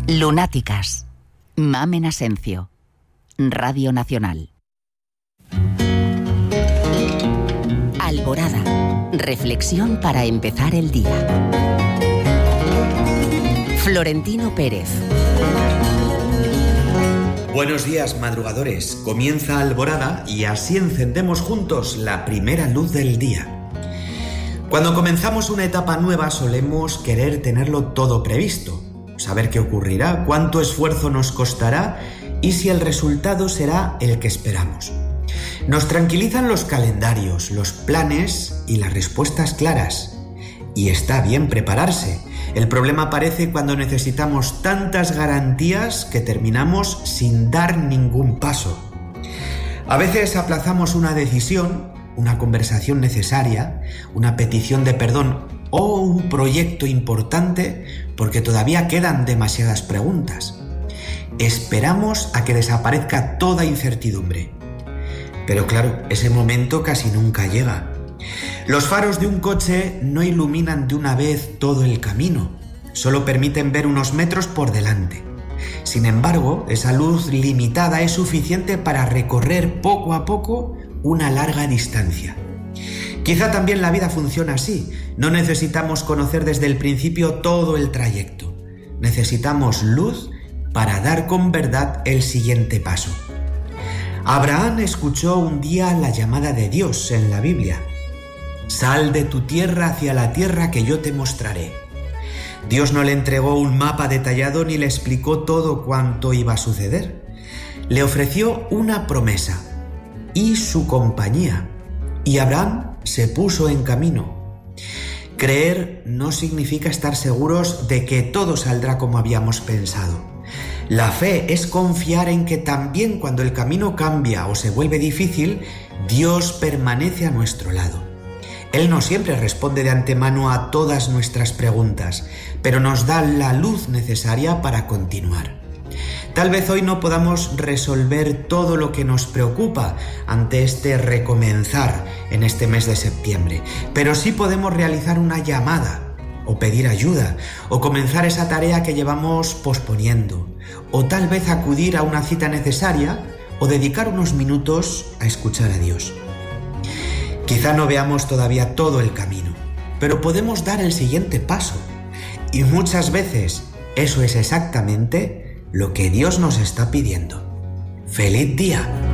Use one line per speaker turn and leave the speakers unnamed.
Lunáticas. Mamen Asencio. Radio Nacional. Alborada. Reflexión para empezar el día. Florentino Pérez.
Buenos días, madrugadores. Comienza Alborada y así encendemos juntos la primera luz del día. Cuando comenzamos una etapa nueva solemos querer tenerlo todo previsto, saber qué ocurrirá, cuánto esfuerzo nos costará y si el resultado será el que esperamos. Nos tranquilizan los calendarios, los planes y las respuestas claras. Y está bien prepararse. El problema aparece cuando necesitamos tantas garantías que terminamos sin dar ningún paso. A veces aplazamos una decisión, una conversación necesaria, una petición de perdón o un proyecto importante porque todavía quedan demasiadas preguntas. Esperamos a que desaparezca toda incertidumbre. Pero claro, ese momento casi nunca llega. Los faros de un coche no iluminan de una vez todo el camino, solo permiten ver unos metros por delante. Sin embargo, esa luz limitada es suficiente para recorrer poco a poco una larga distancia. Quizá también la vida funciona así. No necesitamos conocer desde el principio todo el trayecto. Necesitamos luz para dar con verdad el siguiente paso. Abraham escuchó un día la llamada de Dios en la Biblia. Sal de tu tierra hacia la tierra que yo te mostraré. Dios no le entregó un mapa detallado ni le explicó todo cuanto iba a suceder. Le ofreció una promesa y su compañía. Y Abraham se puso en camino. Creer no significa estar seguros de que todo saldrá como habíamos pensado. La fe es confiar en que también cuando el camino cambia o se vuelve difícil, Dios permanece a nuestro lado. Él no siempre responde de antemano a todas nuestras preguntas, pero nos da la luz necesaria para continuar. Tal vez hoy no podamos resolver todo lo que nos preocupa ante este recomenzar en este mes de septiembre, pero sí podemos realizar una llamada, o pedir ayuda, o comenzar esa tarea que llevamos posponiendo, o tal vez acudir a una cita necesaria, o dedicar unos minutos a escuchar a Dios. Quizá no veamos todavía todo el camino, pero podemos dar el siguiente paso, y muchas veces eso es exactamente lo que Dios nos está pidiendo. ¡Feliz día!